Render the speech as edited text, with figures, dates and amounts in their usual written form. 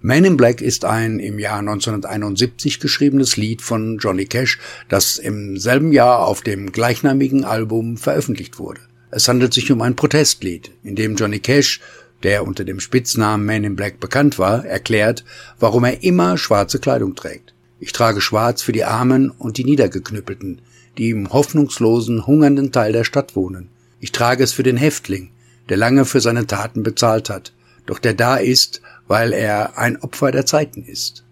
Man in Black ist ein im Jahr 1971 geschriebenes Lied von Johnny Cash, das im selben Jahr auf dem gleichnamigen Album veröffentlicht wurde. Es handelt sich um ein Protestlied, in dem Johnny Cash, der unter dem Spitznamen Man in Black bekannt war, erklärt, warum er immer schwarze Kleidung trägt. Ich trage schwarz für die Armen und die Niedergeknüppelten, die im hoffnungslosen, hungernden Teil der Stadt wohnen. Ich trage es für den Häftling, der lange für seine Taten bezahlt hat, doch der da ist, weil er ein Opfer der Zeiten ist.